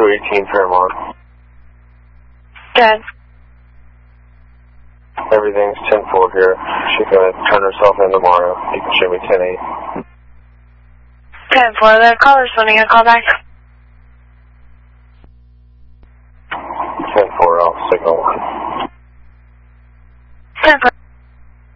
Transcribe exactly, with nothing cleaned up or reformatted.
two eighteen Fairmont. Good. Everything's ten four here. She's going to turn herself in tomorrow. You can show me ten eight. ten four, the caller's sending a call back. ten four, I'll signal one.